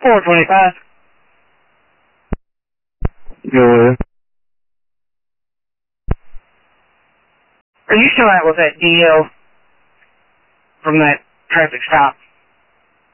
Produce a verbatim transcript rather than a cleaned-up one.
four twenty-five. Go ahead. Are you still out with that D L from that traffic stop?